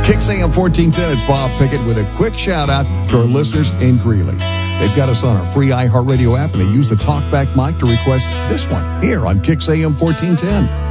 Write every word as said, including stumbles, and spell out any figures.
Kicks A M fourteen ten, it's Bob Pickett with a quick shout out to our listeners in Greeley. They've got us on our free iHeartRadio app, and they use the TalkBack mic to request this one here on Kicks A M fourteen ten.